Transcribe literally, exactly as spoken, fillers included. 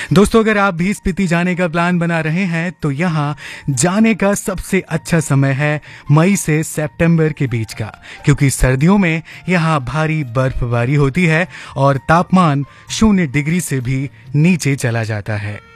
दोस्तों, अगर आप भी स्पीति जाने का प्लान बना रहे हैं तो यहाँ जाने का सबसे अच्छा समय है मई से सितंबर के बीच का, क्योंकि सर्दियों में यहाँ भारी बर्फबारी होती है और तापमान शून्य डिग्री से भी नीचे चला जाता है।